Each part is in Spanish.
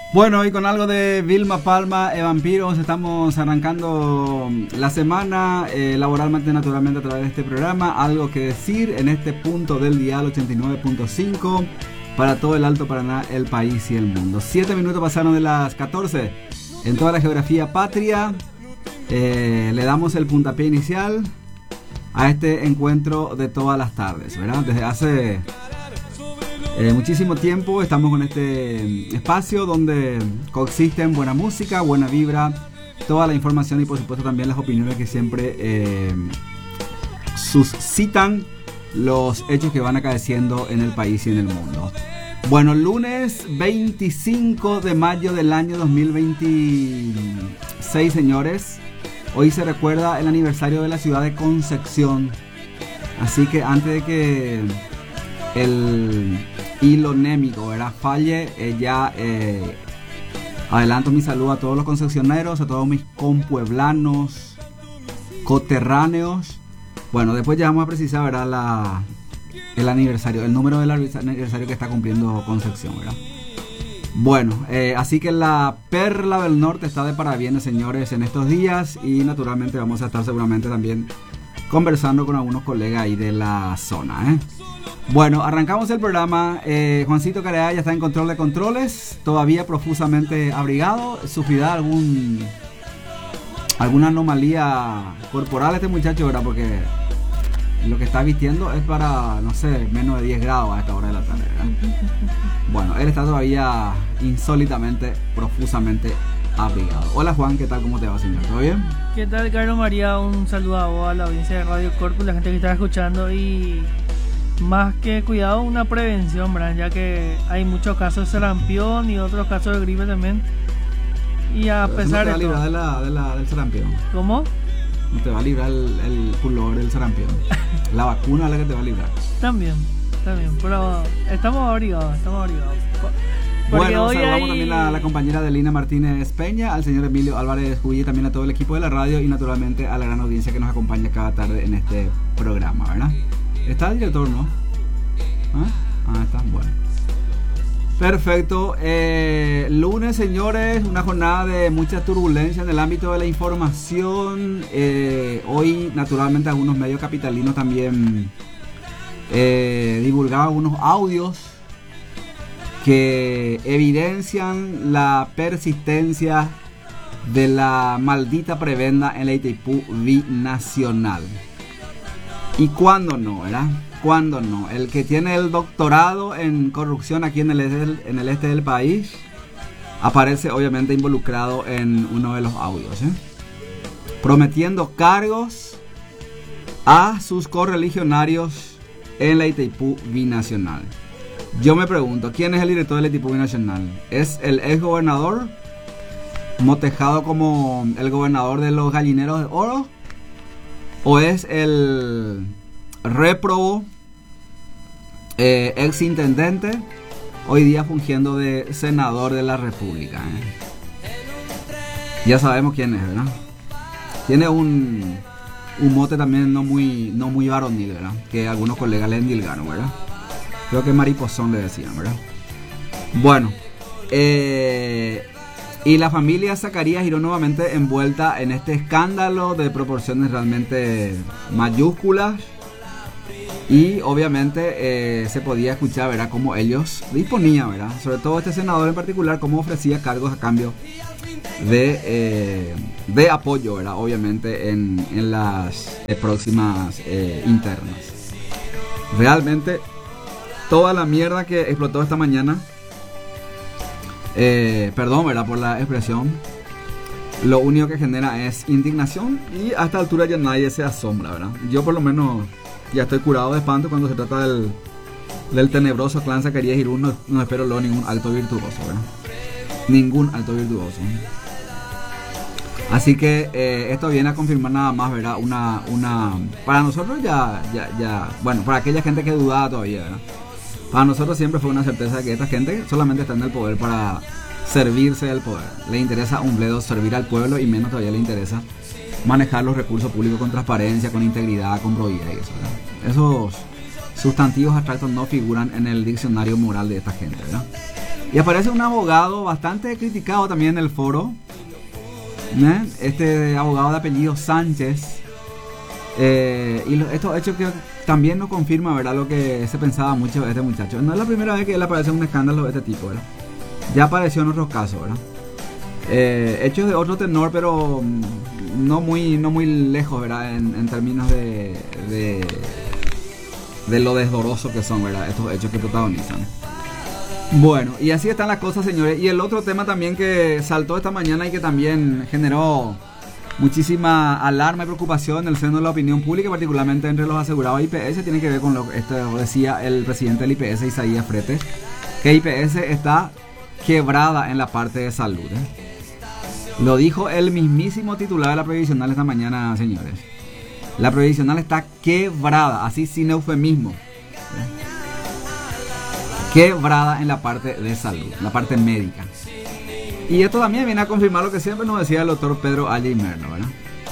Bueno, y con algo de Vilma Palma, Vampiros, estamos arrancando la semana laboralmente, naturalmente, a través de este programa. Algo que decir en este punto del dial 89.5 para todo el Alto Paraná, el país y el mundo. 7 minutos pasaron de las 14 en toda la geografía patria. Le damos el puntapié inicial a este encuentro de todas las tardes, ¿verdad? Desde hace muchísimo tiempo estamos con este espacio donde coexisten buena música, buena vibra, toda la información y por supuesto también las opiniones que siempre suscitan los hechos que van acaeciendo en el país y en el mundo. Bueno, lunes 25 de mayo del año 2026, señores. Hoy se recuerda el aniversario de la ciudad de Concepción. Así que antes de que el hilo némico, ¿verdad?, falle, adelanto mi saludo a todos los concepcioneros, a todos mis compueblanos, coterráneos. Bueno, después ya vamos a precisar, ¿verdad?, el aniversario, el número del aniversario que está cumpliendo Concepción, ¿verdad? Bueno, así que la Perla del Norte está de parabienes, señores, en estos días. Y naturalmente vamos a estar seguramente también conversando con algunos colegas ahí de la zona, ¿eh? Bueno, arrancamos el programa. Juancito Careá ya está en control de controles, todavía profusamente abrigado. ¿Sufrirá alguna anomalía corporal este muchacho, verdad? Porque lo que está vistiendo es para, no sé, menos de 10 grados a esta hora de la tarde, ¿verdad? Bueno, él está todavía insólitamente, profusamente abrigado. Hola Juan, ¿qué tal? ¿Cómo te va, señor? ¿Todo bien? ¿Qué tal, Carlos María? Un saludo a vos, a la audiencia de Radio Corpus, la gente que está escuchando. Y más que cuidado, una prevención, ¿verdad? Ya que hay muchos casos de sarampión y otros casos de gripe también. Y a pesar de todo, no te va a librar del sarampión. ¿Cómo? No te va a librar el pullover del sarampión. La vacuna es la que te va a librar. También, pero estamos abrigados. Bueno, saludamos también a la compañera Delina Martínez Peña, al señor Emilio Álvarez Juy, también a todo el equipo de la radio y naturalmente a la gran audiencia que nos acompaña cada tarde en este programa, ¿verdad? ¿Está el director, no? Está, bueno. Perfecto. Lunes, señores, una jornada de mucha turbulencia en el ámbito de la información. Hoy, naturalmente, algunos medios capitalinos también divulgaban unos audios que evidencian la persistencia de la maldita prebenda en la Itaipú binacional. ¿Y cuándo no, verdad? ¿Cuándo no? El que tiene el doctorado en corrupción aquí en el este del país aparece obviamente involucrado en uno de los audios, prometiendo cargos a sus correligionarios en la Itaipú binacional. Yo me pregunto, ¿quién es el director de la Itaipú binacional? ¿Es el ex gobernador motejado como el gobernador de los gallineros de oro? ¿O es el réprobo ex intendente, hoy día fungiendo de senador de la República? Ya sabemos quién es, ¿verdad? Tiene un mote también no muy varonil, ¿verdad? Que algunos colegas le endilgaron, ¿verdad? Creo que mariposón le decían, ¿verdad? Bueno, y la familia Zacarías giró nuevamente envuelta en este escándalo de proporciones realmente mayúsculas. Y obviamente se podía escuchar, ¿verdad?, cómo ellos disponían, ¿verdad?, sobre todo este senador en particular, cómo ofrecía cargos a cambio de apoyo, ¿verdad?, obviamente en las próximas internas. Realmente toda la mierda que explotó esta mañana, perdón, ¿verdad?, por la expresión, lo único que genera es indignación y a esta altura ya nadie se asombra, ¿verdad? Yo por lo menos ya estoy curado de espanto cuando se trata del tenebroso clan Zacarías Girú. No espero luego ningún acto virtuoso, ¿verdad? Ningún acto virtuoso. Así que esto viene a confirmar nada más, ¿verdad? Una para nosotros ya, bueno, para aquella gente que dudaba todavía, ¿verdad? Para nosotros siempre fue una certeza de que esta gente solamente está en el poder para servirse del poder. Le interesa un bledo servir al pueblo y menos todavía le interesa manejar los recursos públicos con transparencia, con integridad, con probidad y eso, ¿verdad? Esos sustantivos abstractos no figuran en el diccionario moral de esta gente, ¿verdad? Y aparece un abogado bastante criticado también en el foro, ¿eh? Este abogado de apellido Sánchez. Y estos hechos que también nos confirma, ¿verdad?, lo que se pensaba mucho de este muchacho. No es la primera vez que él aparece en un escándalo de este tipo, ¿verdad? Ya apareció en otros casos, ¿verdad? Hechos de otro tenor, pero no muy lejos, ¿verdad? En términos de lo desdoroso que son, ¿verdad?, estos hechos que protagonizan. Bueno, y así están las cosas, señores. Y el otro tema también que saltó esta mañana y que también generó muchísima alarma y preocupación en el seno de la opinión pública, particularmente entre los asegurados IPS, tiene que ver con lo que decía el presidente del IPS, Isaías Fretes, que IPS está quebrada en la parte de salud, ¿eh? Lo dijo el mismísimo titular de la previsional esta mañana, señores. La previsional está quebrada, así sin eufemismo, ¿eh? Quebrada en la parte de salud, la parte médica. Y esto también viene a confirmar lo que siempre nos decía el doctor Pedro Aymerno, ¿verdad?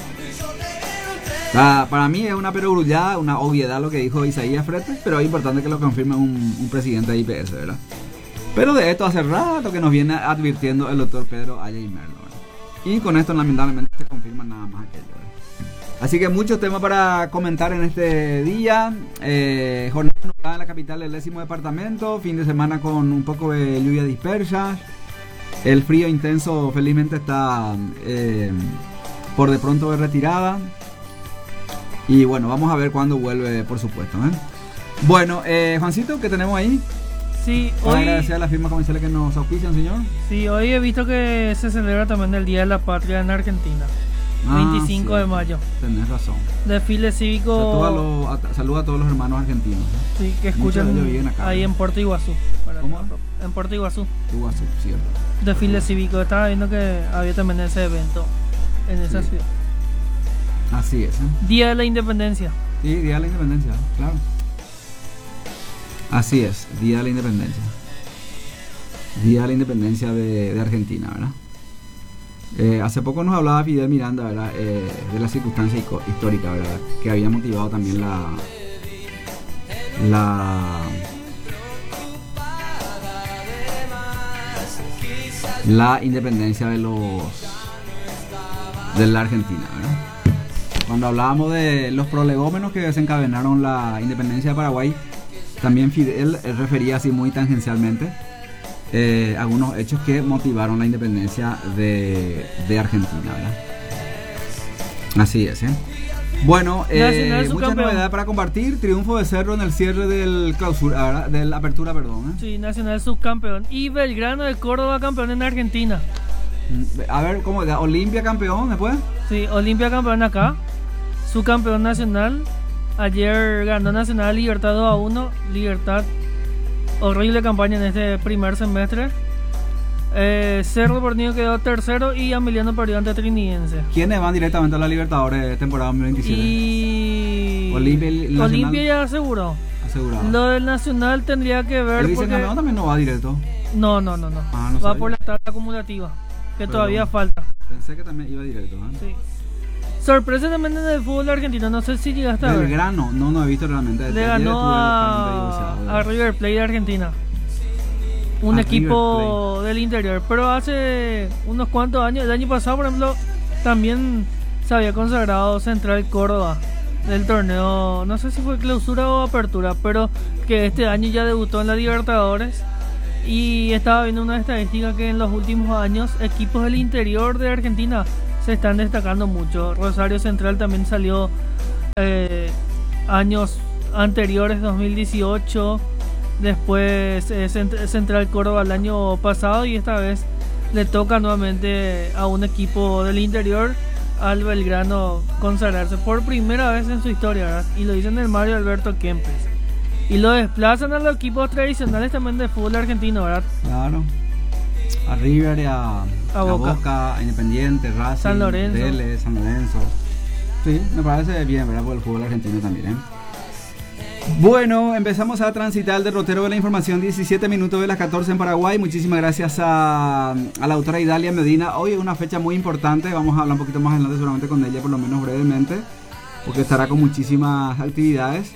Para mí es una perogrullada, una obviedad lo que dijo Isaías Fretes, pero es importante que lo confirme un presidente de IPS, ¿verdad? Pero de esto hace rato que nos viene advirtiendo el doctor Pedro Aymerno, ¿verdad? Y con esto lamentablemente se confirma nada más aquello, ¿verdad? Así que muchos temas para comentar en este día. Jornada nublada en la capital del 10º departamento, fin de semana con un poco de lluvia dispersa. El frío intenso felizmente está por de pronto de retirada. Y bueno, vamos a ver cuándo vuelve, por supuesto, ¿eh? Bueno, Juancito, ¿qué tenemos ahí? Sí, hoy agradecer a las firmas comerciales que nos auspician, señor. Sí, hoy he visto que se celebra también el Día de la Patria en Argentina. 25 de mayo. Tenés razón. Desfile cívico. Saluda a todos los hermanos argentinos, ¿eh? Sí, que escuchan acá, ahí, ¿no?, en Puerto Iguazú. ¿Cómo? En Puerto Iguazú. Iguazú, cierto. Desfile cívico. Estaba viendo que había también ese evento en esa ciudad. Así es, ¿eh? Día de la Independencia. Sí, Día de la Independencia, claro. Así es, Día de la Independencia. Día de la Independencia de Argentina, ¿verdad? Hace poco nos hablaba Fidel Miranda, ¿verdad? De la circunstancia histórica, ¿verdad?, que había motivado también la independencia de la Argentina, ¿verdad? Cuando hablábamos de los prolegómenos que desencadenaron la independencia de Paraguay, también Fidel refería así muy tangencialmente algunos hechos que motivaron la independencia de Argentina, ¿verdad? Así es, ¿eh? Bueno, mucha novedad para compartir. Triunfo de Cerro en el cierre del clausura, del apertura, perdón, ¿eh? Sí, Nacional subcampeón. Y Belgrano de Córdoba campeón en Argentina. A ver, ¿cómo? ¿Olimpia campeón después? Sí, Olimpia campeón acá. Subcampeón nacional. Ayer ganó Nacional Libertad 2-1. Libertad, horrible campaña en este primer semestre. Cerro Porteño quedó tercero y Emiliano perdió ante Trinidense. ¿Quiénes van directamente a la Libertadores temporada 2027? Y Olimpia ya aseguró. Lo del Nacional tendría que ver. ¿El vicecampeón también no va directo? No. Va por la tabla acumulativa, que todavía falta. Pensé que también iba directo, ¿eh? Sí. Sorpresa también en el fútbol argentino, no sé si llegaste a ver. Belgrano, no he visto realmente. Le ganó a River Plate de Argentina. Un equipo del interior. Pero hace unos cuantos años, el año pasado por ejemplo, también se había consagrado Central Córdoba del torneo, no sé si fue clausura o apertura, pero que este año ya debutó en la Libertadores. Y estaba viendo una estadística que en los últimos años equipos del interior de Argentina se están destacando mucho. Rosario Central también salió años anteriores, 2018, después Central Córdoba el año pasado, y esta vez le toca nuevamente a un equipo del interior, al Belgrano, consagrarse por primera vez en su historia, ¿verdad? Y lo dicen el Mario Alberto Kempes. Y lo desplazan a los equipos tradicionales también de fútbol argentino, ¿verdad? Claro. A River, a Boca, a Independiente, Racing, San Lorenzo. Vélez, San Lorenzo. Sí, me parece bien, ¿verdad? Por el fútbol argentino también, ¿eh? Bueno, empezamos a transitar el derrotero de la información. 17 minutos de las 14 en Paraguay. Muchísimas gracias a la autora Idalia Medina. Hoy es una fecha muy importante. Vamos a hablar un poquito más adelante seguramente con ella, por lo menos brevemente, porque estará con muchísimas actividades.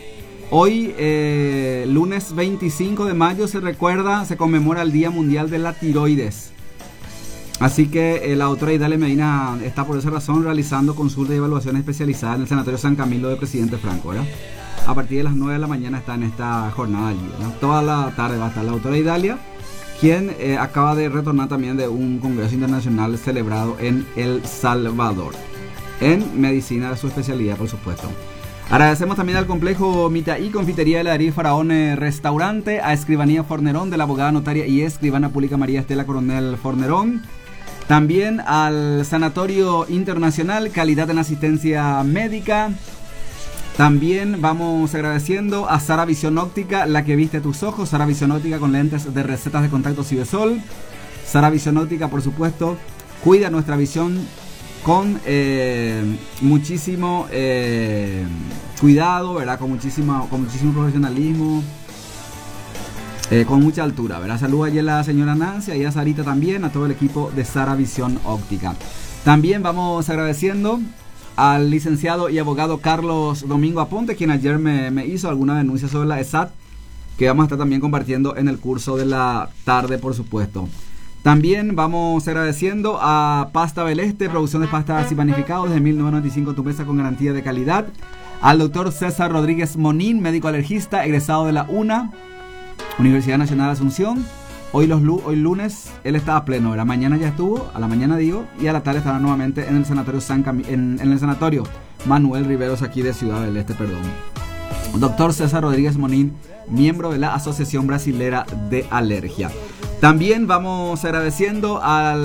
Hoy, lunes 25 de mayo, se conmemora el Día Mundial de la Tiroides. Así que la doctora Idalia Medina está por esa razón realizando consultas y evaluaciones especializadas en el Sanatorio San Camilo de Presidente Franco, ¿verdad? A partir de las 9 de la mañana está en esta jornada allí, ¿verdad? Toda la tarde va a estar la doctora Idalia, quien acaba de retornar también de un congreso internacional celebrado en El Salvador, en medicina de su especialidad, por supuesto. Agradecemos también al complejo Mitaí, Confitería Heladería Faraón Restaurante, a Escribanía Fornerón, de la abogada notaria y escribana pública María Estela Coronel Fornerón. También al Sanatorio Internacional, calidad en asistencia médica. También vamos agradeciendo a Sara Visión Óptica, la que viste tus ojos. Sara Visión Óptica con lentes de recetas de contacto Cibesol. Sara Visión Óptica, por supuesto, cuida nuestra visión con muchísimo cuidado, ¿verdad? Con muchísimo profesionalismo. Con mucha altura, ¿verdad? Saludos a la señora Nancy y a Sarita también, a todo el equipo de Sara Visión Óptica. También vamos agradeciendo al licenciado y abogado Carlos Domingo Aponte, quien ayer me hizo alguna denuncia sobre la ESAT, que vamos a estar también compartiendo en el curso de la tarde, por supuesto. También vamos agradeciendo a Pasta Beleste, producción de pastas y panificados desde 1995 en tu mesa con garantía de calidad. Al doctor César Rodríguez Monín, médico alergista, egresado de la UNA, Universidad Nacional de Asunción. Hoy lunes él estaba pleno, ¿verdad? Mañana ya estuvo, a la mañana digo, y a la tarde estará nuevamente en el sanatorio en el sanatorio Manuel Riveros, aquí de Ciudad del Este, perdón. Doctor César Rodríguez Monín, miembro de la Asociación Brasilera de Alergia. También vamos agradeciendo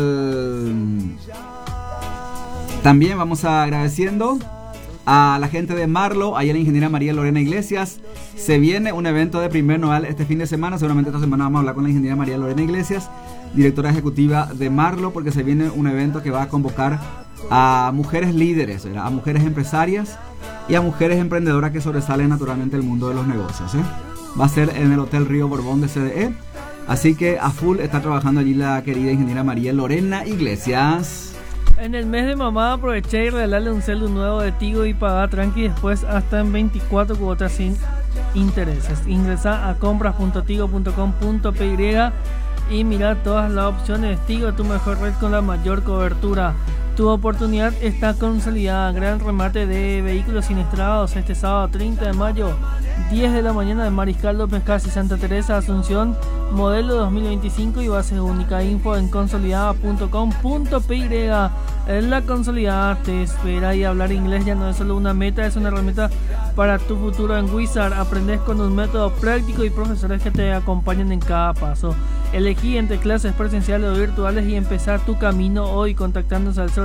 a la gente de Marlo, ahí a la ingeniera María Lorena Iglesias. Se viene un evento de primer Noval este fin de semana. Seguramente esta semana vamos a hablar con la ingeniera María Lorena Iglesias, directora ejecutiva de Marlo, porque se viene un evento que va a convocar a mujeres líderes, ¿verdad? A mujeres empresarias y a mujeres emprendedoras que sobresalen naturalmente el mundo de los negocios, ¿eh? Va a ser en el Hotel Río Borbón de CDE. Así que a full está trabajando allí la querida ingeniera María Lorena Iglesias. En el mes de mamá aproveché y regalarle un celu nuevo de Tigo y pagar tranqui después hasta en 24 cuotas sin intereses. Ingresa a compras.tigo.com.py y mira todas las opciones. Tigo, tu mejor red con la mayor cobertura. Tu oportunidad está consolidada. Gran remate de vehículos siniestrados este sábado 30 de mayo, 10 de la mañana, en Mariscal López Casi, Santa Teresa, Asunción, modelo 2025 y base única. Info en consolidada.com.py. En la Consolidada te espera, y hablar inglés ya no es solo una meta, es una herramienta para tu futuro. En Wizard aprendes con un método práctico y profesores que te acompañan en cada paso. Elegí entre clases presenciales o virtuales y empezar tu camino hoy contactándose al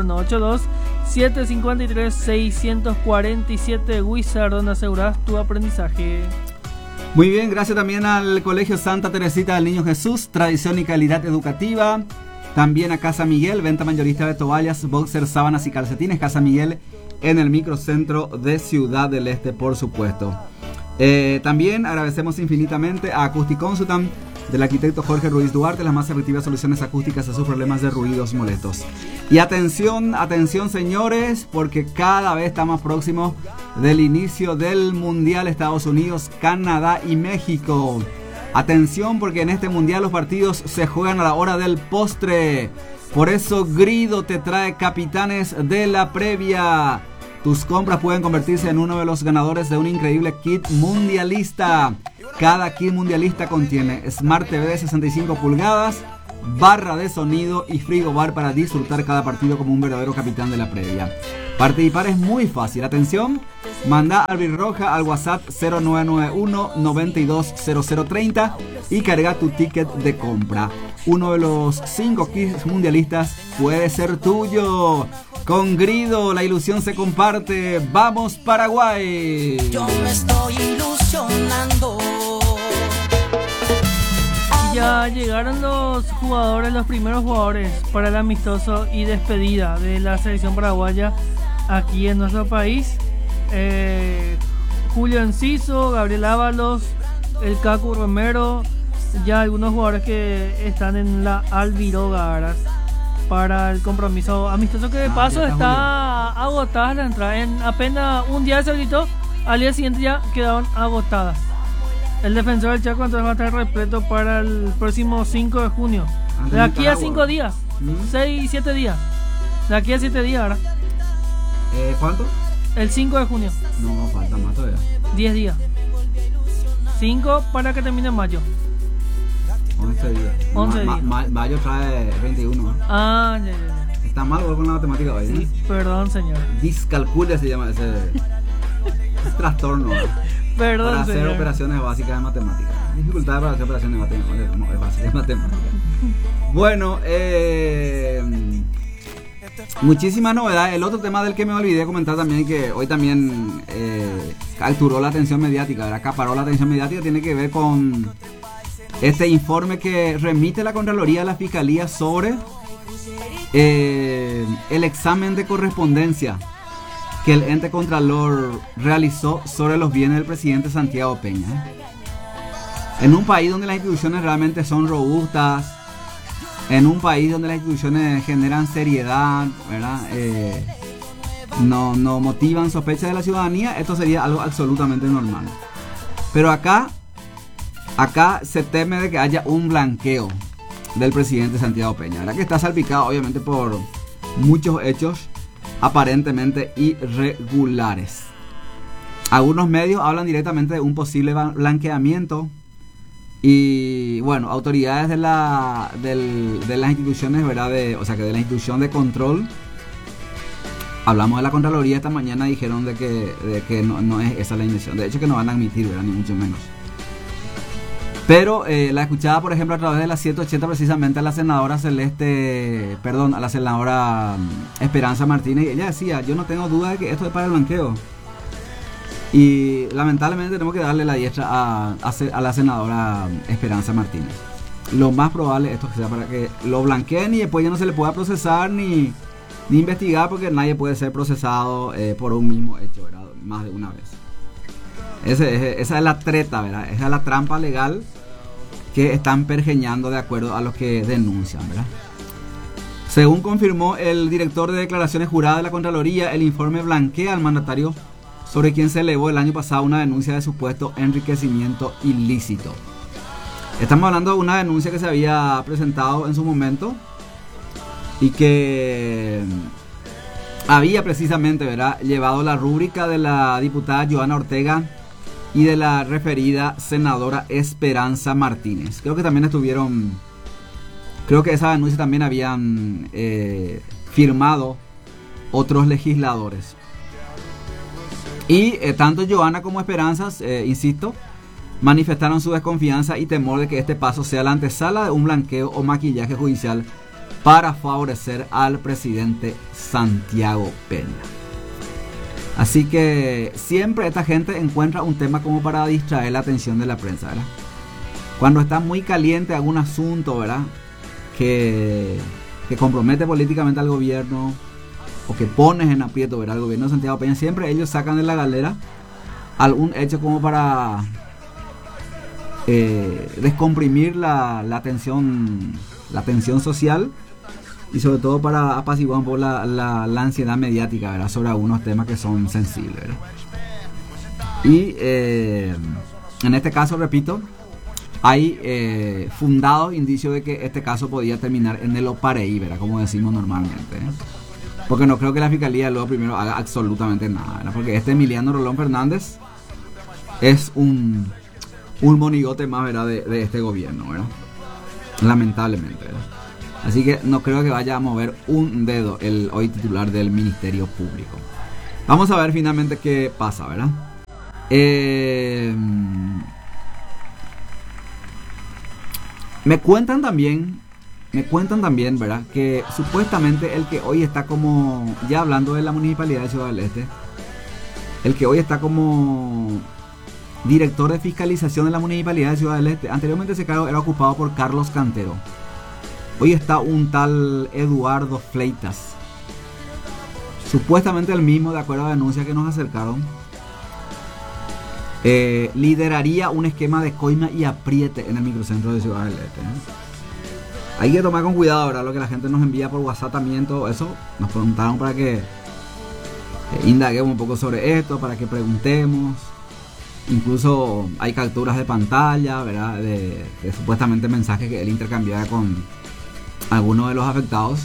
0982-753-647. Wizard, donde aseguras tu aprendizaje. Muy bien, gracias también al Colegio Santa Teresita del Niño Jesús, tradición y calidad educativa. También a Casa Miguel, venta mayorista de toallas, boxers, sábanas y calcetines. Casa Miguel en el microcentro de Ciudad del Este, por supuesto. También agradecemos infinitamente a Acoustic Consultant del arquitecto Jorge Ruiz Duarte, las más efectivas soluciones acústicas a sus problemas de ruidos molestos. Y atención, atención señores, porque cada vez estamos próximos del inicio del Mundial Estados Unidos, Canadá y México. Atención, porque en este Mundial los partidos se juegan a la hora del postre. Por eso Grido te trae Capitanes de la Previa. Tus compras pueden convertirse en uno de los ganadores de un increíble kit mundialista. Cada kit mundialista contiene Smart TV de 65 pulgadas, barra de sonido y frigobar para disfrutar cada partido como un verdadero capitán de la previa. Participar es muy fácil. Atención, manda a Roja al WhatsApp 0991-920030 y carga tu ticket de compra. Uno de los 5 kits mundialistas puede ser tuyo. Con Grido la ilusión se comparte. ¡Vamos Paraguay! Yo me estoy ilusionando. Ya llegaron los primeros jugadores para el amistoso y despedida de la selección paraguaya aquí en nuestro país. Julio Enciso, Gabriel Ábalos, el Cacu Romero, ya algunos jugadores que están en la Albiroga para el compromiso amistoso, que de paso está agotada la entrada. En apenas un día se habilitó, Al día siguiente ya quedaban agotadas. El Defensor del Chaco entonces va a estar repleto para el próximo 5 de junio. De aquí a 5 días, 6, 7 días. De aquí a 7 días, ¿verdad? ¿Cuánto? El 5 de junio. No, falta más todavía. 10 días. 5 para que termine mayo. 11 días. 11 días. Mayo trae 21. Ah, ya. Está mal con la matemática hoy, Sí, perdón, señor. Discalculia se llama ese trastorno, ¿no? Perdón, para hacer señor. operaciones básicas de matemáticas. Dificultades para hacer operaciones básicas de matemáticas. Bueno, muchísima novedad. El otro tema del que me olvidé comentar también, que hoy también capturó la atención mediática, ¿verdad? Acaparó la atención mediática, tiene que ver con este informe que remite la Contraloría a la Fiscalía sobre el examen de correspondencia que el ente Contralor realizó sobre los bienes del presidente Santiago Peña. En un país donde las instituciones realmente son robustas, en un país donde las instituciones generan seriedad, ¿verdad? No motivan sospechas de la ciudadanía, esto sería algo absolutamente normal. Pero acá se teme de que haya un blanqueo del presidente Santiago Peña, ¿verdad? Que está salpicado obviamente por muchos hechos aparentemente irregulares. Algunos medios hablan directamente de un posible blanqueamiento y bueno, autoridades de las instituciones, ¿verdad? O sea que de la institución de control, hablamos de la Contraloría esta mañana, dijeron de que no es esa la intención, de hecho que no van a admitir, ¿verdad? Ni mucho menos. Pero la escuchaba, por ejemplo, a través de la 780 precisamente a la senadora a la senadora Esperanza Martínez, y ella decía, yo no tengo duda de que esto es para el blanqueo. Y lamentablemente tenemos que darle la diestra a la senadora Esperanza Martínez. Lo más probable es esto que sea para que lo blanqueen y después ya no se le pueda procesar ni investigar, porque nadie puede ser procesado por un mismo hecho, ¿verdad? Más de una vez. Esa es la treta, ¿verdad? Esa es la trampa legal que están pergeñando de acuerdo a lo que denuncian, ¿verdad? Según confirmó el director de declaraciones juradas de la Contraloría, el informe blanquea al mandatario sobre quien se elevó el año pasado una denuncia de supuesto enriquecimiento ilícito. Estamos hablando de una denuncia que se había presentado en su momento y que había precisamente, ¿verdad?, llevado la rúbrica de la diputada Joana Ortega y de la referida senadora Esperanza Martínez. Creo que esa denuncia también habían firmado otros legisladores. Y tanto Joana como Esperanza, insisto, manifestaron su desconfianza y temor de que este paso sea la antesala de un blanqueo o maquillaje judicial para favorecer al presidente Santiago Peña. Así que siempre esta gente encuentra un tema como para distraer la atención de la prensa, ¿verdad? Cuando está muy caliente algún asunto, ¿verdad?, que compromete políticamente al gobierno o que pones en aprieto, ¿verdad?, al gobierno de Santiago Peña, siempre ellos sacan de la galera algún hecho como para descomprimir la tensión social y sobre todo para apaciguar un poco la ansiedad mediática, ¿verdad?, sobre algunos temas que son sensibles, ¿verdad? Y en este caso, repito, hay fundados indicios de que este caso podía terminar en el opareí, ¿verdad?, como decimos normalmente, ¿eh? Porque no creo que la Fiscalía luego primero haga absolutamente nada, ¿verdad? Porque este Emiliano Rolón Fernández es un monigote más, ¿verdad?, de este gobierno, ¿verdad? Lamentablemente, ¿verdad? Así que no creo que vaya a mover un dedo el hoy titular del Ministerio Público. Vamos a ver finalmente qué pasa, ¿verdad? Me cuentan también, ¿verdad?, que supuestamente el que hoy está como, ya hablando de la Municipalidad de Ciudad del Este, el que hoy está como director de fiscalización de la Municipalidad de Ciudad del Este, anteriormente ese cargo era ocupado por Carlos Cantero. Hoy está un tal Eduardo Fleitas, supuestamente el mismo, de acuerdo a denuncias que nos acercaron, lideraría un esquema de coima y apriete en el microcentro de Ciudad del Este, ¿eh? Hay que tomar con cuidado, ¿verdad?, lo que la gente nos envía por WhatsApp también, todo eso. Nos preguntaron para que indaguemos un poco sobre esto, para que preguntemos. Incluso hay capturas de pantalla, ¿verdad? De supuestamente mensajes que él intercambiaba con algunos de los afectados.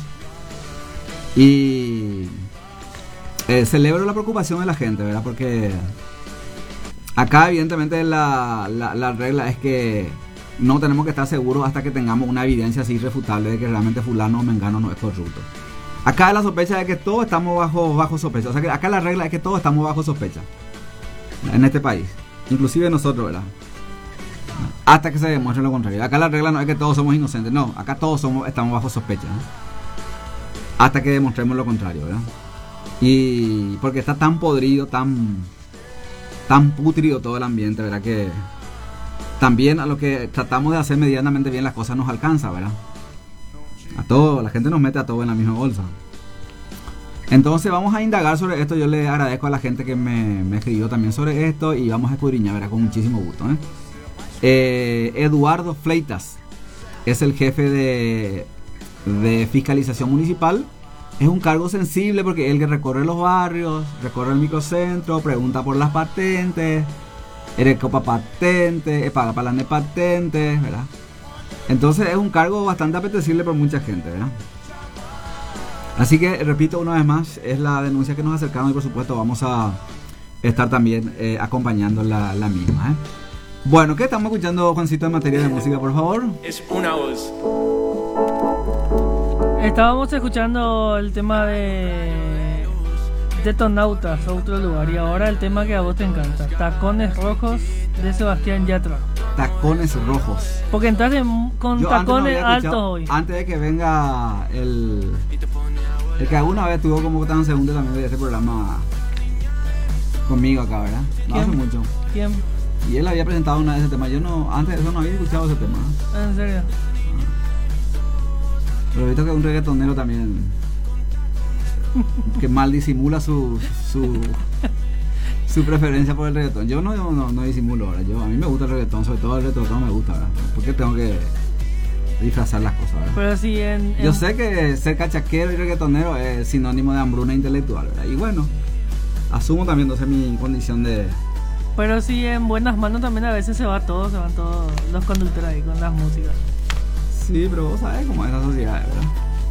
Y celebro la preocupación de la gente, ¿verdad? Porque acá evidentemente la regla es que no tenemos que estar seguros hasta que tengamos una evidencia así irrefutable de que realmente fulano o mengano no es corrupto. Acá la sospecha es que todos estamos bajo sospecha. O sea que acá la regla es que todos estamos bajo sospecha en este país, inclusive nosotros, ¿verdad? Hasta que se demuestre lo contrario. Acá la regla no es que todos somos inocentes, no, acá todos estamos bajo sospecha, ¿no? Hasta que demostremos lo contrario, ¿verdad? Y porque está tan podrido, tan putrido todo el ambiente, ¿verdad? Que también a lo que tratamos de hacer medianamente bien las cosas nos alcanza, ¿verdad? A todo, la gente nos mete a todo en la misma bolsa. Entonces vamos a indagar sobre esto. Yo le agradezco a la gente que me escribió también sobre esto y vamos a escudriñar, ¿verdad? Con muchísimo gusto, Eduardo Fleitas es el jefe de fiscalización municipal. Es un cargo sensible porque él que recorre los barrios, recorre el microcentro, pregunta por las patentes, recopa patentes, paga para las patentes, ¿verdad? Entonces es un cargo bastante apetecible por mucha gente, ¿verdad? Así que repito una vez más, es la denuncia que nos acercaron y por supuesto vamos a estar también acompañando la misma, Bueno, ¿qué estamos escuchando, Juancito, en materia de música, por favor? Es una voz. Estábamos escuchando el tema de Detonautas, Otro Lugar, y ahora el tema que a vos te encanta, Tacones Rojos, de Sebastián Yatra. Tacones Rojos. Porque entras con Yo tacones antes no altos hoy. Antes de que venga el que alguna vez tuvo como tan segundo también de este programa conmigo acá, ¿verdad? No hace mucho. ¿Quién? Y él había presentado una de ese tema. Yo antes de eso no había escuchado ese tema. ¿En serio? Pero he visto que es un reggaetonero también que mal disimula su preferencia por el reggaetón. Yo no disimulo ahora. A mí me gusta el reggaetón, sobre todo el reggaetón me gusta, ¿verdad? Porque tengo que disfrazar las cosas, ¿verdad? Pero sí, yo sé que ser cachaquero y reggaetonero es sinónimo de hambruna intelectual, ¿verdad? Y bueno, asumo también entonces mi condición de... Pero sí, en buenas manos también a veces se van todos los conductores ahí con las músicas. Sí, pero vos sabés cómo es la sociedad, ¿verdad?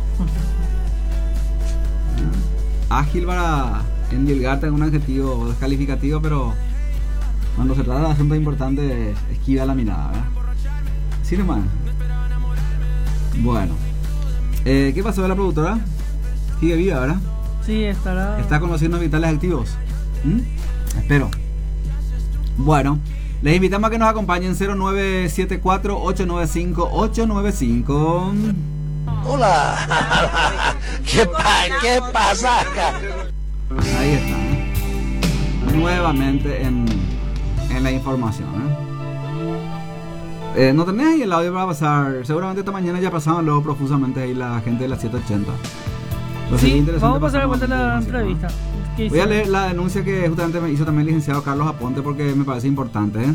Ágil para endilgarte en un adjetivo descalificativo, pero cuando se trata de asuntos importantes esquiva la mirada, ¿verdad? Sí, nomás. Bueno, ¿qué pasó de la productora? Sigue viva, ¿verdad? Sí, estará. ¿Está con los signos vitales activos? Espero. Bueno, les invitamos a que nos acompañen 0974-895-895. Hola. ¿Qué pasa acá? Ahí está, nuevamente en la información, no tenés ahí el audio para pasar. Seguramente esta mañana ya pasaban luego profusamente ahí la gente de las 780. Sí, vamos a pasar de vuelta a la entrevista. Voy a leer la denuncia que justamente me hizo también el licenciado Carlos Aponte porque me parece importante.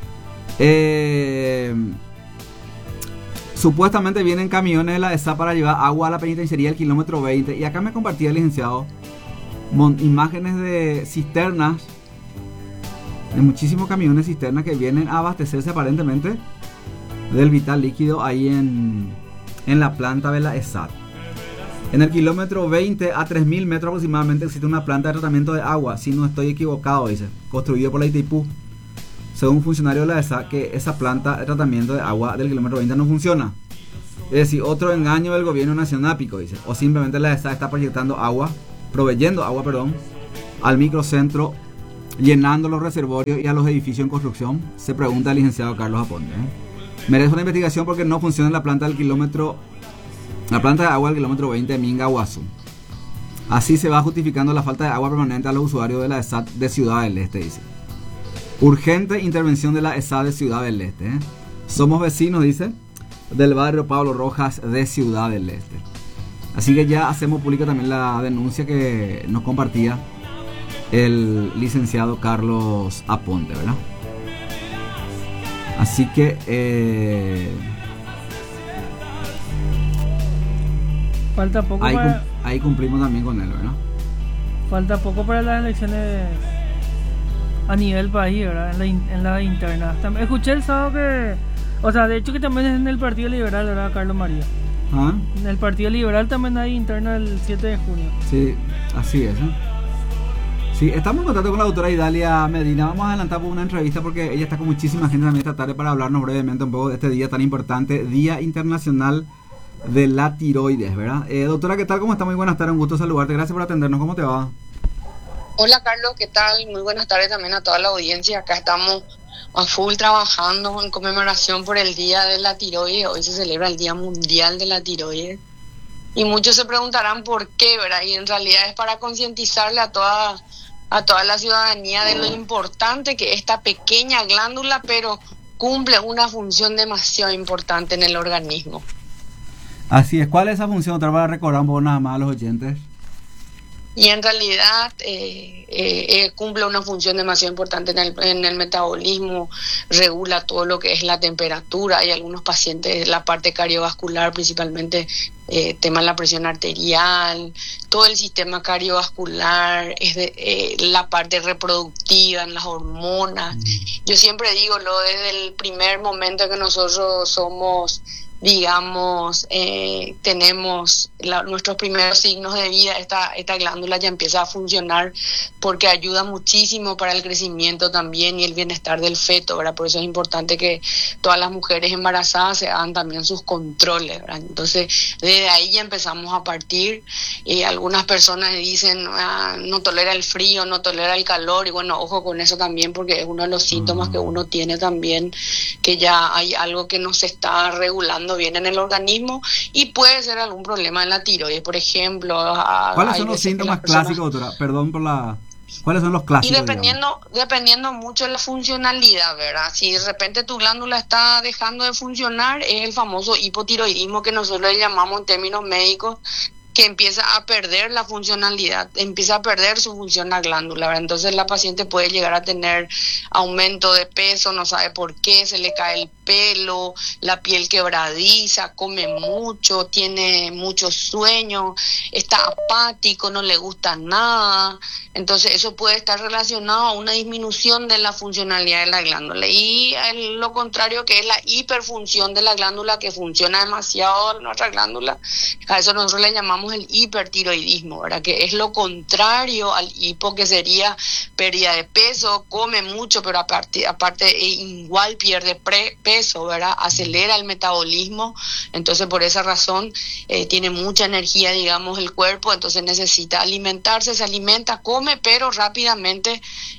Supuestamente vienen camiones de la ESA para llevar agua a la penitenciaría del kilómetro 20. Y acá me compartía el licenciado imágenes de cisternas, de muchísimos camiones cisternas que vienen a abastecerse aparentemente del vital líquido ahí en la planta de la ESAT. En el kilómetro 20 a 3000 metros aproximadamente existe una planta de tratamiento de agua, si no estoy equivocado, dice, construido por la Itaipú. Según un funcionario de la ESA, que esa planta de tratamiento de agua del kilómetro 20 no funciona. Es decir, otro engaño del gobierno nacional, dice. O simplemente la ESA está proveyendo agua, al microcentro, llenando los reservorios y a los edificios en construcción, se pregunta el licenciado Carlos Aponte. Merece una investigación porque no funciona la planta de agua del kilómetro 20 de Minga-Guazú. Así se va justificando la falta de agua permanente a los usuarios de la ESAT de Ciudad del Este, dice. Urgente intervención de la ESAT de Ciudad del Este. Somos vecinos, dice, del barrio Pablo Rojas de Ciudad del Este. Así que ya hacemos pública también la denuncia que nos compartía el licenciado Carlos Aponte, ¿verdad? Así que falta poco ahí cumplimos también con él, ¿verdad? falta poco para las elecciones a nivel país, ¿verdad? En la interna. Escuché el sábado que, o sea, de hecho que también es en el Partido Liberal, ¿verdad, Carlos María? ¿Ah? En el Partido Liberal también hay interna el 7 de junio. Sí, así es, ¿eh? Sí, estamos en contacto con la doctora Idalia Medina. Vamos a adelantar por una entrevista porque ella está con muchísima gente también esta tarde para hablarnos brevemente un poco de este día tan importante, Día Internacional de la Tiroides, ¿verdad? Doctora, ¿qué tal? ¿Cómo está? Muy buenas tardes, un gusto saludarte. Gracias por atendernos. ¿Cómo te va? Hola Carlos, ¿qué tal? Muy buenas tardes también a toda la audiencia. Acá estamos a full trabajando en conmemoración por el Día de la Tiroides. Hoy se celebra el Día Mundial de la Tiroides. Y muchos se preguntarán por qué, ¿verdad? Y en realidad es para concientizarle a toda la ciudadanía de lo importante que esta pequeña glándula, pero cumple una función demasiado importante en el organismo. Así es. ¿Cuál es esa función? Otra para recordar un poco nada más a los oyentes. Y en realidad cumple una función demasiado importante en el metabolismo, regula todo lo que es la temperatura. Hay algunos pacientes, la parte cardiovascular, principalmente tema de la presión arterial, todo el sistema cardiovascular, la parte reproductiva, en las hormonas. Yo siempre digo, desde el primer momento que nosotros somos, digamos, tenemos nuestros primeros signos de vida, esta glándula ya empieza a funcionar porque ayuda muchísimo para el crecimiento también y el bienestar del feto, ¿verdad? Por eso es importante que todas las mujeres embarazadas se hagan también sus controles, ¿verdad? Entonces, desde ahí ya empezamos a partir. Algunas personas dicen, no tolera el frío, no tolera el calor, y bueno, ojo con eso también porque es uno de los síntomas que uno tiene también, que ya hay algo que no se está regulando bien en el organismo y puede ser algún problema en la tiroides, por ejemplo. ¿Cuáles son los síntomas clásicos, doctora? Perdón por la... ¿Cuáles son los clásicos? Y dependiendo mucho de la funcionalidad, ¿verdad? Si de repente tu glándula está dejando de funcionar, es el famoso hipotiroidismo que nosotros le llamamos en términos médicos, que empieza a perder la funcionalidad, empieza a perder su función la glándula, ¿verdad? Entonces la paciente puede llegar a tener aumento de peso, no sabe por qué, se le cae el pelo, la piel quebradiza, come mucho, tiene mucho sueño, está apático, no le gusta nada. Entonces eso puede estar relacionado a una disminución de la funcionalidad de la glándula. Y lo contrario, que es la hiperfunción de la glándula, que funciona demasiado nuestra glándula, a eso nosotros le llamamos el hipertiroidismo, ¿verdad? Que es lo contrario al hipo, que sería pérdida de peso, come mucho, pero aparte igual pierde peso, ¿verdad? Acelera el metabolismo, entonces por esa razón tiene mucha energía, digamos, el cuerpo, entonces necesita alimentarse, se alimenta, come, pero rápidamente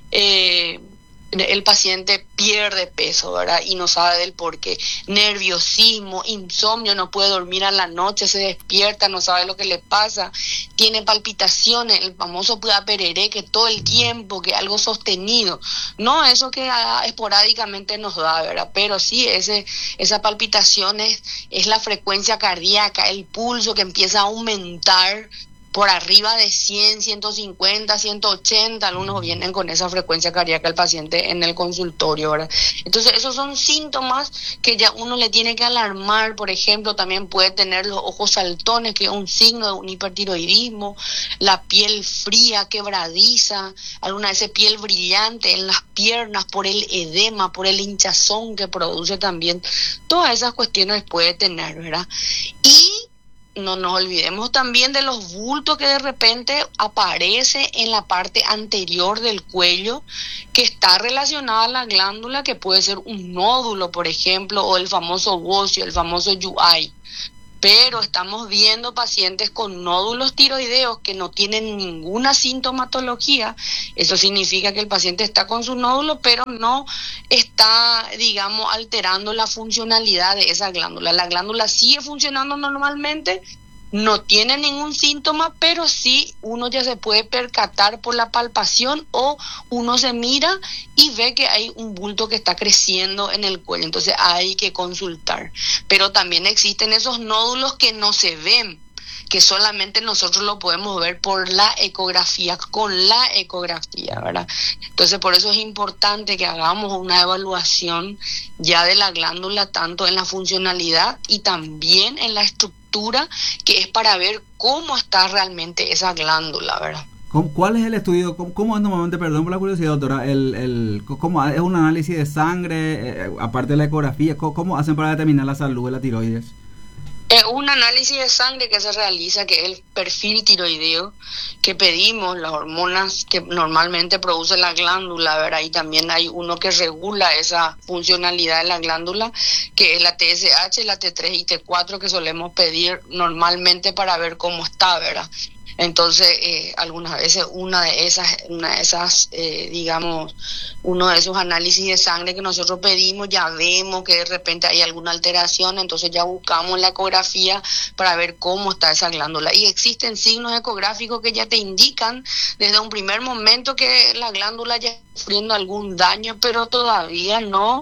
el paciente pierde peso, ¿verdad? Y no sabe del por qué. Nerviosismo, insomnio, no puede dormir a la noche, se despierta, no sabe lo que le pasa, tiene palpitaciones, el famoso pereré, que todo el tiempo, que algo sostenido, no eso que esporádicamente nos da, ¿verdad? Pero sí, esa palpitación es la frecuencia cardíaca, el pulso que empieza a aumentar por arriba de 100, 150, 180, algunos vienen con esa frecuencia cardíaca al paciente en el consultorio, ¿verdad? Entonces esos son síntomas que ya uno le tiene que alarmar. Por ejemplo, también puede tener los ojos saltones, que es un signo de un hipertiroidismo, la piel fría, quebradiza, alguna vez piel brillante en las piernas por el edema, por el hinchazón que produce también. Todas esas cuestiones puede tener, ¿verdad? Y no nos olvidemos también de los bultos que de repente aparece en la parte anterior del cuello, que está relacionada a la glándula, que puede ser un nódulo, por ejemplo, o el famoso bocio, el famoso UI. Pero estamos viendo pacientes con nódulos tiroideos que no tienen ninguna sintomatología. Eso significa que el paciente está con su nódulo, pero no está, digamos, alterando la funcionalidad de esa glándula. La glándula sigue funcionando normalmente, no tiene ningún síntoma, pero sí uno ya se puede percatar por la palpación, o uno se mira y ve que hay un bulto que está creciendo en el cuello. Entonces hay que consultar. Pero también existen esos nódulos que no se ven, que solamente nosotros lo podemos ver por la ecografía, con la ecografía, ¿verdad? Entonces por eso es importante que hagamos una evaluación ya de la glándula, tanto en la funcionalidad y también en la estructura, que es para ver cómo está realmente esa glándula, ¿verdad? ¿Cuál es el estudio? ¿Cómo es normalmente, perdón por la curiosidad, doctora, cómo es un análisis de sangre, aparte de la ecografía, ¿cómo hacen para determinar la salud de la tiroides? Es un análisis de sangre que se realiza, que es el perfil tiroideo, que pedimos las hormonas que normalmente produce la glándula, ¿verdad? Y también hay uno que regula esa funcionalidad de la glándula, que es la TSH, la T3 y T4, que solemos pedir normalmente para ver cómo está, ¿verdad? Entonces, algunas veces uno de esos análisis de sangre que nosotros pedimos, ya vemos que de repente hay alguna alteración, entonces ya buscamos la ecografía para ver cómo está esa glándula. Y existen signos ecográficos que ya te indican desde un primer momento que la glándula ya está sufriendo algún daño, pero todavía no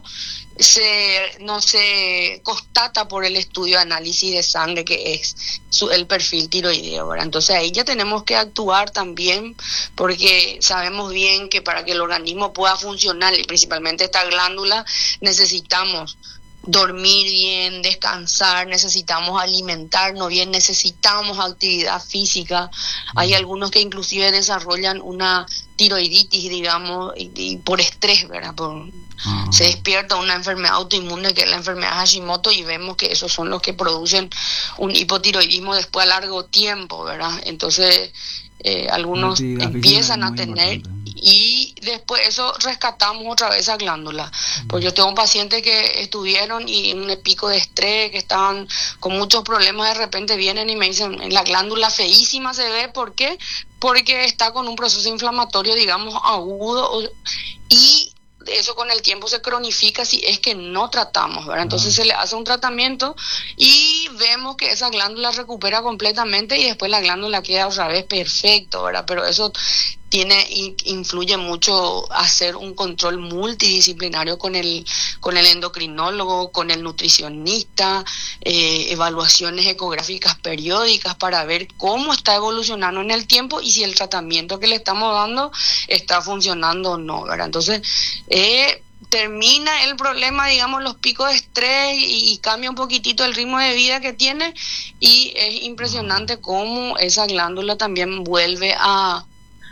se constata por el estudio de análisis de sangre, que es el perfil tiroideo, ¿verdad? Entonces ahí ya tenemos que actuar también, porque sabemos bien que para que el organismo pueda funcionar, y principalmente esta glándula, necesitamos dormir bien, descansar, necesitamos alimentarnos bien, necesitamos actividad física. Hay algunos que inclusive desarrollan una tiroiditis, digamos, y por estrés, ¿verdad? Se despierta una enfermedad autoinmune que es la enfermedad Hashimoto, y vemos que esos son los que producen un hipotiroidismo después a largo tiempo, ¿verdad? Entonces algunos empiezan a tener y después eso rescatamos otra vez esa glándula. Pues yo tengo pacientes que estuvieron y en un pico de estrés, que estaban con muchos problemas, de repente vienen y me dicen, la glándula feísima se ve, ¿por qué? Porque está con un proceso inflamatorio, digamos, agudo, y eso con el tiempo se cronifica si es que no tratamos, ¿verdad? Entonces se le hace un tratamiento y vemos que esa glándula recupera completamente y después la glándula queda otra vez perfecto, ¿verdad? Pero eso influye mucho hacer un control multidisciplinario con el endocrinólogo, con el nutricionista, evaluaciones ecográficas periódicas para ver cómo está evolucionando en el tiempo y si el tratamiento que le estamos dando está funcionando o no, ¿verdad? Entonces, termina el problema, digamos, los picos de estrés y cambia un poquitito el ritmo de vida que tiene, y es impresionante cómo esa glándula también vuelve a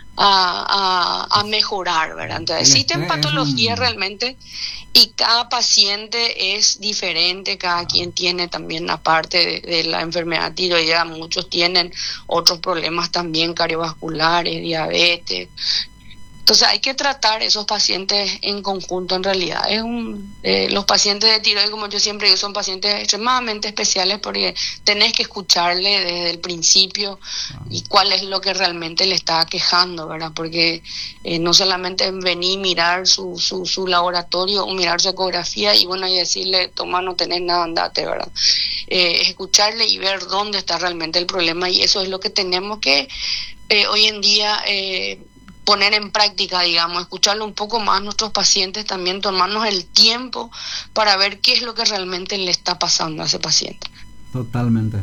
mejorar, ¿verdad? Entonces existen patologías realmente, y cada paciente es diferente, cada quien tiene también, aparte de la enfermedad tiroidea, muchos tienen otros problemas también cardiovasculares, diabetes. Entonces hay que tratar esos pacientes en conjunto. En realidad los pacientes de tiroides, como yo siempre digo, son pacientes extremadamente especiales, porque tenés que escucharle desde el principio y cuál es lo que realmente le está aquejando, ¿verdad? Porque no solamente venir, mirar su laboratorio o mirar su ecografía y bueno, y decirle, toma, no tenés nada, andate, ¿verdad? Escucharle y ver dónde está realmente el problema, y eso es lo que tenemos que hoy en día poner en práctica, digamos, escucharlo un poco más a nuestros pacientes, también tomarnos el tiempo para ver qué es lo que realmente le está pasando a ese paciente. Totalmente.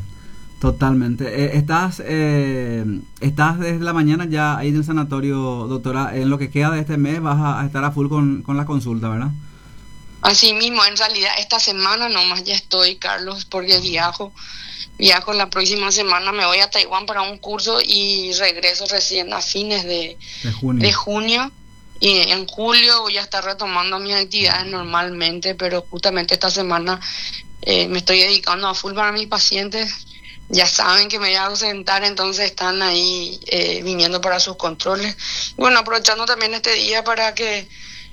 Estás desde la mañana ya ahí en el sanatorio, doctora. En lo que queda de este mes vas a estar a full con la consulta, ¿verdad? Así mismo, en realidad esta semana nomás ya estoy, Carlos, porque viajo la próxima semana, me voy a Taiwán para un curso y regreso recién a fines de junio. Y en julio voy a estar retomando mis actividades normalmente, pero justamente esta semana me estoy dedicando a full para mis pacientes. Ya saben que me voy a ausentar, entonces están ahí viniendo para sus controles. Bueno, aprovechando también este día para que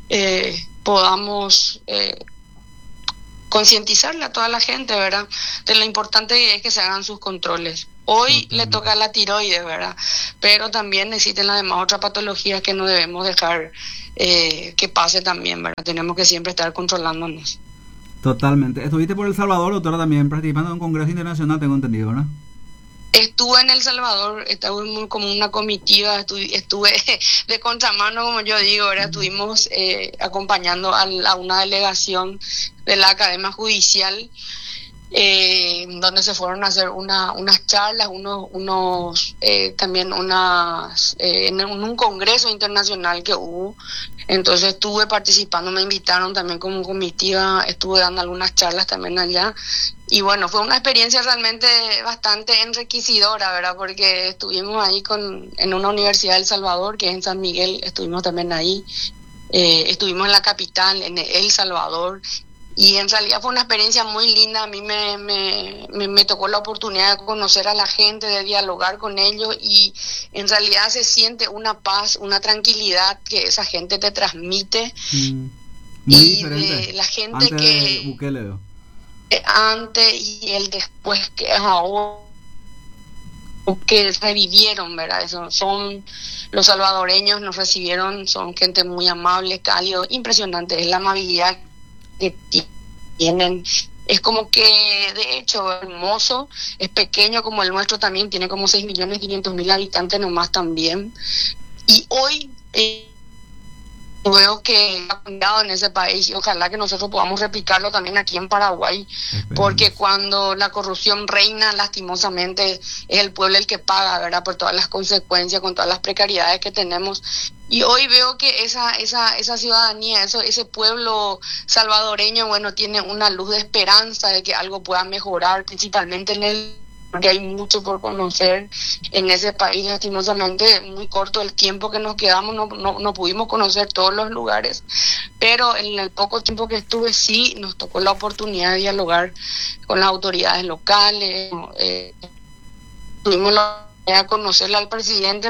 podamos concientizarle a toda la gente, ¿verdad?, de lo importante que es que se hagan sus controles. Hoy le toca la tiroides, ¿verdad?, pero también existen las demás otras patologías que no debemos dejar que pase también, ¿verdad? Tenemos que siempre estar controlándonos. Totalmente. Estuviste por El Salvador, doctora, también participando en un congreso internacional, tengo entendido, ¿verdad? Estuve en El Salvador, estuve como una comitiva, estuve de contramano, como yo digo, ¿verdad? Estuvimos acompañando a una delegación de la Academia Judicial, donde se fueron a hacer unas charlas, también en un congreso internacional que hubo. Entonces estuve participando, me invitaron también como comitiva, estuve dando algunas charlas también allá. Y bueno, fue una experiencia realmente bastante enriquecedora, ¿verdad? Porque estuvimos ahí en una universidad de El Salvador, que es en San Miguel, estuvimos también ahí. Estuvimos en la capital, en El Salvador. Y en realidad fue una experiencia muy linda. A mí me tocó la oportunidad de conocer a la gente, de dialogar con ellos, y en realidad se siente una paz, una tranquilidad que esa gente te transmite. Muy y diferente de la gente antes de que Bukele, ¿no? Antes y el después, que es ahora, que revivieron, ¿verdad? Son los salvadoreños, nos recibieron, son gente muy amable, cálido, impresionante, es la amabilidad que tienen. Es como que, de hecho, hermoso, es pequeño como el nuestro también, tiene como 6.500.000 habitantes nomás también. Y hoy veo que ha cambiado en ese país, y ojalá que nosotros podamos replicarlo también aquí en Paraguay, porque cuando la corrupción reina, lastimosamente es el pueblo el que paga, ¿verdad? Por todas las consecuencias, con todas las precariedades que tenemos. Y hoy veo que esa ciudadanía, ese pueblo salvadoreño, bueno, tiene una luz de esperanza de que algo pueda mejorar, principalmente porque hay mucho por conocer en ese país. Lastimosamente, muy corto el tiempo que nos quedamos, no pudimos conocer todos los lugares, pero en el poco tiempo que estuve sí nos tocó la oportunidad de dialogar con las autoridades locales. Tuvimos la oportunidad de conocerle al presidente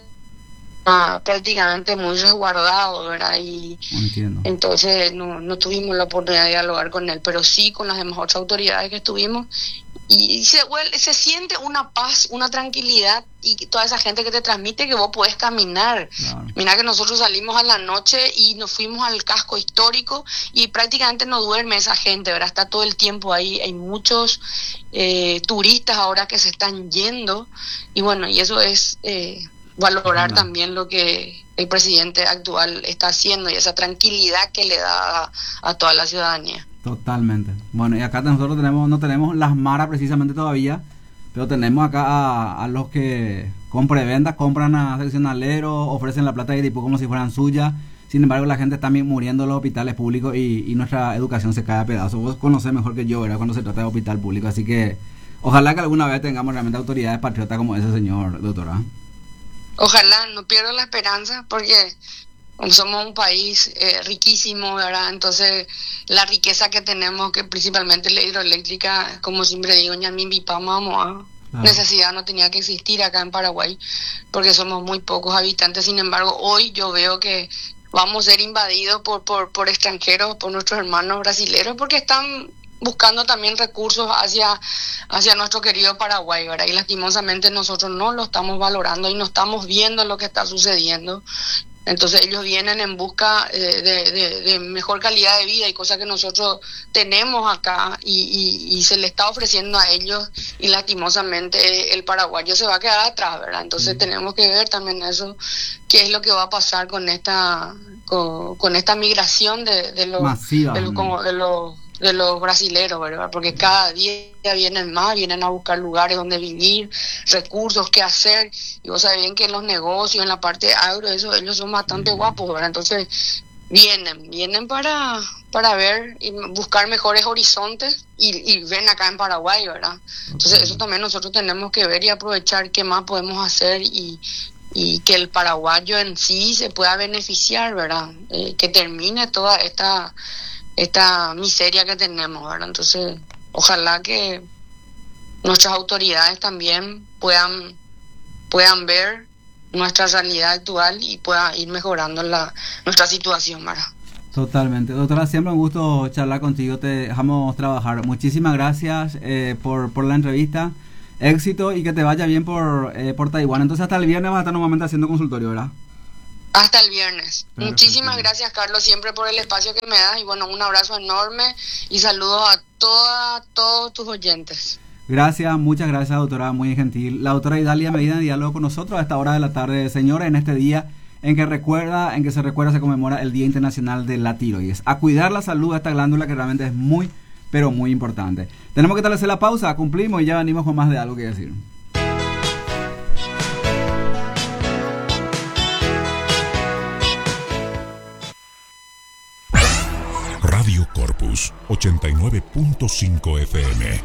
prácticamente muy resguardado, ¿verdad? Y Entiendo. entonces no tuvimos la oportunidad de dialogar con él, pero sí con las demás otras autoridades que estuvimos. Y se siente una paz, una tranquilidad, y toda esa gente que te transmite que vos podés caminar. Claro. Mira que nosotros salimos a la noche y nos fuimos al casco histórico y prácticamente no duerme esa gente, ¿verdad? Está todo el tiempo ahí. Hay muchos turistas ahora que se están yendo, y bueno, y eso es valorar también lo que el presidente actual está haciendo y esa tranquilidad que le da a toda la ciudadanía. Totalmente. Bueno, y acá nosotros no tenemos las maras precisamente todavía, pero tenemos acá a los que con preventa compran a seccionaleros, ofrecen la plata de tipo como si fueran suyas. Sin embargo, la gente está muriendo en los hospitales públicos y nuestra educación se cae a pedazos. Vos conocés mejor que yo, ¿verdad? Cuando se trata de hospital público. Así que ojalá que alguna vez tengamos realmente autoridades patriotas como ese señor, doctora. Ojalá, no pierdo la esperanza, porque somos un país riquísimo, ¿verdad? Entonces, la riqueza que tenemos, que principalmente la hidroeléctrica, como siempre digo, necesidad no tenía que existir acá en Paraguay, porque somos muy pocos habitantes. Sin embargo, hoy yo veo que vamos a ser invadidos por extranjeros, por nuestros hermanos brasileños, porque están buscando también recursos hacia nuestro querido Paraguay, ¿verdad? Y lastimosamente nosotros no lo estamos valorando y no estamos viendo lo que está sucediendo. Entonces ellos vienen en busca de mejor calidad de vida y cosas que nosotros tenemos acá y se le está ofreciendo a ellos, y lastimosamente el paraguayo se va a quedar atrás, ¿verdad? Entonces tenemos que ver también eso, qué es lo que va a pasar con esta migración de los brasileros, ¿verdad? Porque cada día vienen a buscar lugares donde vivir, recursos, qué hacer. Y vos sabés bien que en los negocios, en la parte de agro, ellos son bastante guapos, ¿verdad? Entonces vienen para ver y buscar mejores horizontes y ven acá en Paraguay, ¿verdad? Entonces eso también nosotros tenemos que ver y aprovechar qué más podemos hacer y que el paraguayo en sí se pueda beneficiar, ¿verdad? Que termine toda esta miseria que tenemos, ¿verdad? Entonces, ojalá que nuestras autoridades también puedan ver nuestra realidad actual y pueda ir mejorando nuestra situación, ¿verdad? Totalmente. Doctora, siempre un gusto charlar contigo, te dejamos trabajar. Muchísimas gracias por la entrevista, éxito y que te vaya bien por Taiwán. Entonces hasta el viernes vas a estar nuevamente haciendo consultorio, ¿verdad? Hasta el viernes. Perfecto. Muchísimas gracias, Carlos, siempre por el espacio que me das, y bueno, un abrazo enorme y saludos a todos tus oyentes. Gracias, muchas gracias, doctora, muy gentil. La doctora Idalia Medina en diálogo con nosotros a esta hora de la tarde, señores, en este día en que se conmemora el Día Internacional de la Tiroides. A cuidar la salud de esta glándula que realmente es muy, pero muy importante. Tenemos que establecer la pausa, cumplimos y ya venimos con más de algo que decir. Radio Corpus 89.5 FM.